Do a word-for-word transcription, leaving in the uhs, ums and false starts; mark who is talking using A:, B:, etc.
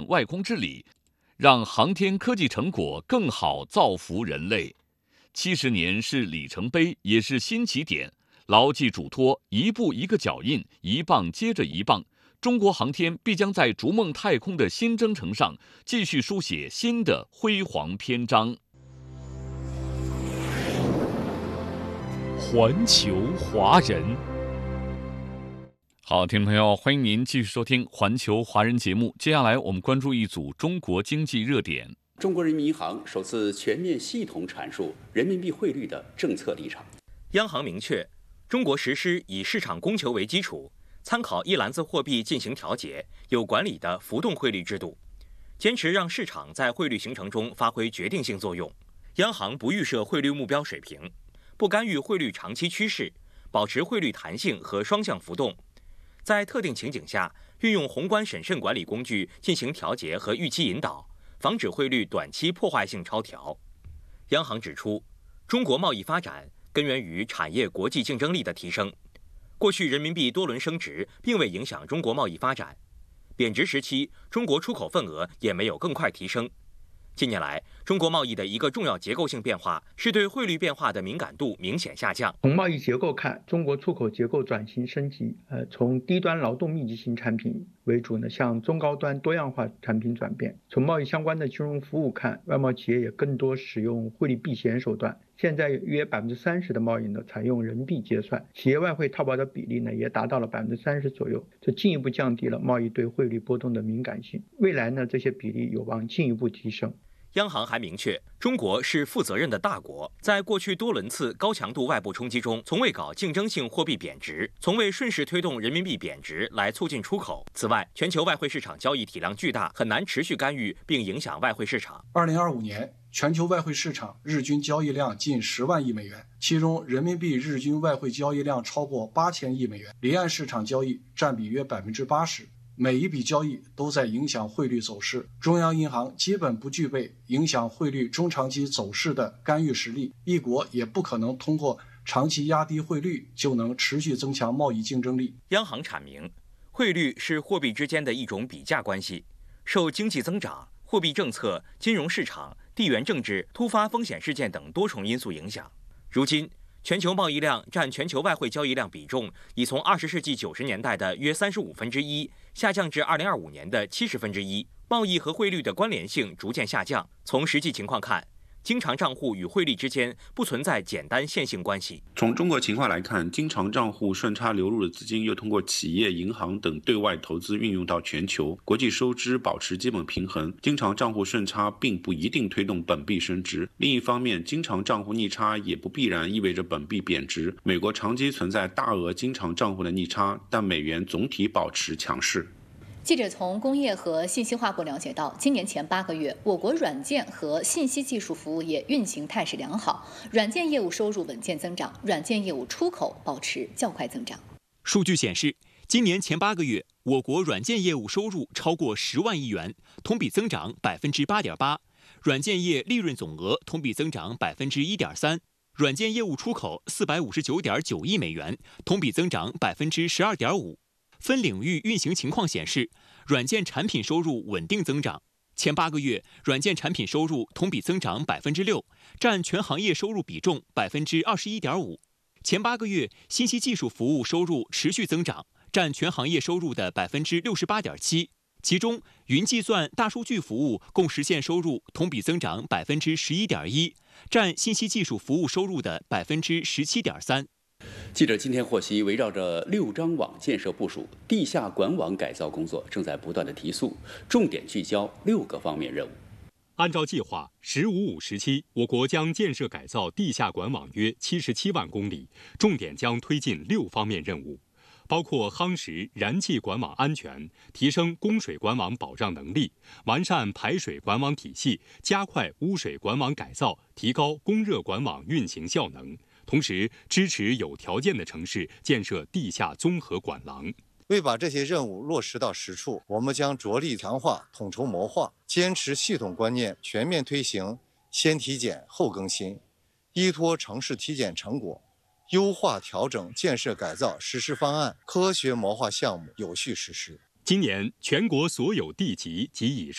A: 外空治理，让航天科技成果更好造福人类。七十年是里程碑，也是新起点。牢记嘱托，一步一个脚印，一棒接着一棒，中国航天必将在逐梦太空的新征程上继续书写新的辉煌篇章。
B: 环球华人，
A: 好，听众朋友，欢迎您继续收听环球华人节目。接下来我们关注一组中国经济热点。
C: 中国人民银行首次全面系统阐述人民币汇率的政策立场。
D: 央行明确，中国实施以市场供求为基础，参考一篮子货币进行调节、有管理的浮动汇率制度，坚持让市场在汇率形成中发挥决定性作用。央行不预设汇率目标水平，不干预汇率长期趋势，保持汇率弹性和双向浮动。在特定情景下，运用宏观审慎管理工具进行调节和预期引导，防止汇率短期破坏性超调。央行指出，中国贸易发展根源于产业国际竞争力的提升。过去人民币多轮升值并未影响中国贸易发展，贬值时期中国出口份额也没有更快提升。近年来，中国贸易的一个重要结构性变化是对汇率变化的敏感度明显下降。
E: 从贸易结构看，中国出口结构转型升级，呃，从低端劳动密集型产品为主呢，向中高端多样化产品转变。从贸易相关的金融服务看，外贸企业也更多使用汇率避险手段。现在约百分之三十的贸易呢采用人民币结算，企业外汇套保的比例呢也达到了百分之三十左右，这进一步降低了贸易对汇率波动的敏感性。未来呢，这些比例有望进一步提升。
D: 央行还明确，中国是负责任的大国，在过去多轮次高强度外部冲击中，从未搞竞争性货币贬值，从未顺势推动人民币贬值来促进出口。此外，全球外汇市场交易体量巨大，很难持续干预并影响外汇市场。
F: 二零二五年，全球外汇市场日均交易量近十万亿美元，其中人民币日均外汇交易量超过八千亿美元，离岸市场交易占比约百分之八十。每一笔交易都在影响汇率走势，中央银行基本不具备影响汇率中长期走势的干预实力，一国也不可能通过长期压低汇率就能持续增强贸易竞争力。
D: 央行阐明，汇率是货币之间的一种比价关系，受经济增长、货币政策、金融市场、地缘政治、突发风险事件等多重因素影响。如今，全球贸易量占全球外汇交易量比重已从二十世纪九十年代的约三十五分之一下降至二零二五年的七十分之一，贸易和汇率的关联性逐渐下降。从实际情况看，经常账户与汇率之间不存在简单线性关系。
G: 从中国情况来看，经常账户顺差流入的资金又通过企业、银行等对外投资运用到全球，国际收支保持基本平衡。经常账户顺差并不一定推动本币升值。另一方面，经常账户逆差也不必然意味着本币贬值。美国长期存在大额经常账户的逆差，但美元总体保持强势。
H: 记者从工业和信息化部了解到，今年前八个月，我国软件和信息技术服务业运行态势良好，软件业务收入稳健增长，软件业务出口保持较快增长。
B: 数据显示，今年前八个月，我国软件业务收入超过十万亿元，同比增长百分之八点八，软件业利润总额同比增长百分之一点三，软件业务出口四百五十九点九亿美元，同比增长百分之十二点五。分领域运行情况显示，软件产品收入稳定增长。前八个月，软件产品收入同比增长百分之六，占全行业收入比重百分之二十一点五。前八个月，信息技术服务收入持续增长，占全行业收入的百分之六十八点七。其中，云计算、大数据服务共实现收入同比增长百分之十一点一，占信息技术服务收入的百分之十七点三。
C: 记者今天获悉，围绕着六张网建设部署，地下管网改造工作正在不断的提速，重点聚焦六个方面任务。
I: 按照计划，“十五五”时期，我国将建设改造地下管网约七十七万公里，重点将推进六方面任务，包括夯实燃气管网安全，提升供水管网保障能力，完善排水管网体系，加快污水管网改造，提高供热管网运行效能。同时，支持有条件的城市建设地下综合管廊。
J: 为把这些任务落实到实处，我们将着力强化统筹谋划，坚持系统观念，全面推行先体检后更新，依托城市体检成果，优化调整建设改造实施方案，科学谋划项目有序实施。
I: 今年全国所有地级及以上